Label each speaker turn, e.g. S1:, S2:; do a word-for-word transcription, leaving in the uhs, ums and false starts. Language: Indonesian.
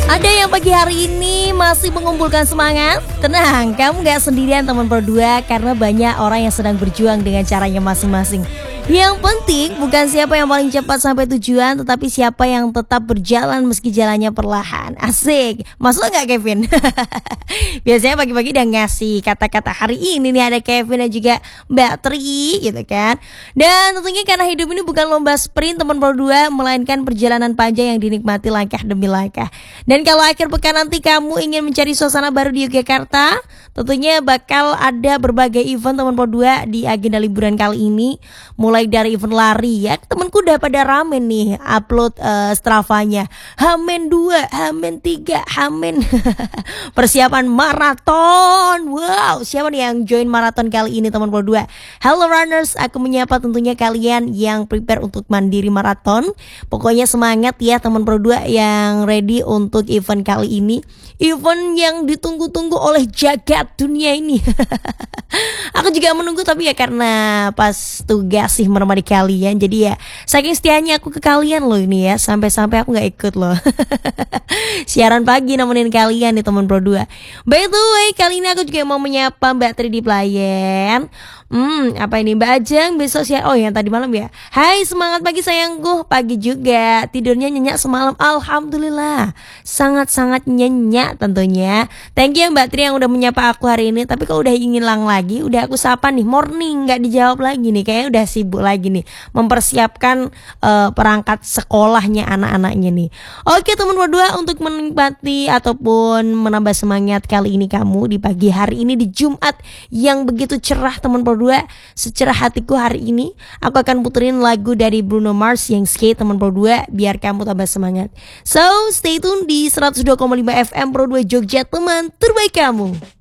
S1: Ada yang pagi hari ini masih mengumpulkan semangat? Tenang, kamu gak sendirian teman berdua, karena banyak orang yang sedang berjuang dengan caranya masing-masing. Yang penting bukan siapa yang paling cepat sampai tujuan, tetapi siapa yang tetap berjalan meski jalannya perlahan. Asik, masuk gak Kevin? Biasanya pagi-pagi udah ngasih kata-kata hari ini nih, ada Kevin dan juga Mbak Tri gitu kan. Dan tentunya karena hidup ini bukan lomba sprint teman berdua, melainkan perjalanan panjang yang dinikmati langkah demi langkah. Dan kalau akhir pekan nanti kamu ingin mencari suasana baru di Yogyakarta, tentunya bakal ada berbagai event teman berdua di agenda liburan kali ini. Mulai dari event lari ya, temenku udah pada rame nih upload uh, Strava-nya. Hamin dua, Hamin tiga, Hamin persiapan maraton. Wow, siapa nih yang join maraton kali ini teman berdua? Hello runners, aku menyapa tentunya kalian yang prepare untuk mandiri maraton. Pokoknya semangat ya teman berdua yang ready untuk event kali ini. Event yang ditunggu-tunggu oleh jagat dunia ini. Aku juga menunggu, tapi ya karena pas tugas sih menemani kalian, jadi ya saking setianya aku ke kalian loh ini ya, sampai-sampai aku gak ikut loh. Siaran pagi nemenin kalian nih teman berdua. By the way, kali ini aku juga mau menyapa Mbak Tri di Playen. Hmm, apa ini Mbak Ajeng besok siang. Oh yang tadi malam ya. Hai, semangat pagi sayangku. Pagi juga. Tidurnya nyenyak semalam. Alhamdulillah. Sangat-sangat nyenyak tentunya. Thank you Mbak Tri yang udah menyapa aku hari ini. Tapi kalau udah ingin lang lagi, udah aku sapa nih morning, nggak dijawab lagi nih. Kayaknya udah sibuk lagi nih mempersiapkan uh, perangkat sekolahnya anak-anaknya nih. Oke teman berdua, untuk menikmati ataupun menambah semangat kali ini kamu di pagi hari ini di Jumat yang begitu cerah teman berdua. Dua, secerah hatiku hari ini, aku akan puterin lagu dari Bruno Mars yang Skate teman berdua, biar kamu tambah semangat. So, stay tune di seratus dua koma lima F M Pro dua Jogja, teman terbaik kamu.